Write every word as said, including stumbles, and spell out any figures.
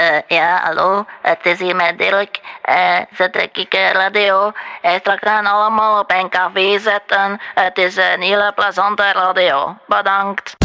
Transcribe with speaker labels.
Speaker 1: Uh, ja, hallo, het is hier met Dirk. Uh, ze trek ik uh, radio. Uh, straks gaan allemaal op een café zetten. Het is een hele plezante radio. Bedankt.